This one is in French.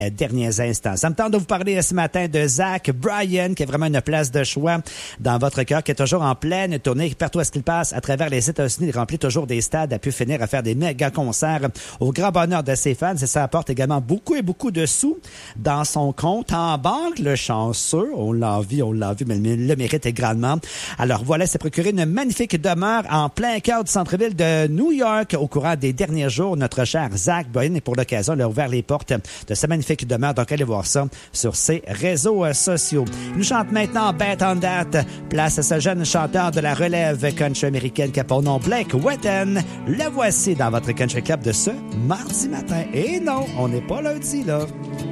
Derniers instants. Ça me tente de vous parler ce matin de Zach Bryan, qui est vraiment une place de choix dans votre cœur, qui est toujours en pleine tournée. Partout à ce qu'il passe à travers les États-Unis, il remplit toujours des stades, a pu finir à faire des méga concerts au grand bonheur de ses fans. Et ça apporte également beaucoup de sous dans son compte en banque. Le chanceux, on l'a vu, mais il le mérite grandement. Alors voilà, s'est procuré une magnifique demeure en plein cœur du centre-ville de New York au courant des derniers jours. Notre cher Zach Bryan, et pour l'occasion, il a ouvert les portes de sa magnifique demeure. Donc, allez voir ça sur ses réseaux sociaux. Il nous chante maintenant Bet on That. Place à ce jeune chanteur de la relève country américaine qui a pour nom Blake Wheaton. Le voici dans votre country club de ce mardi matin. Et non, on n'est pas lundi, là.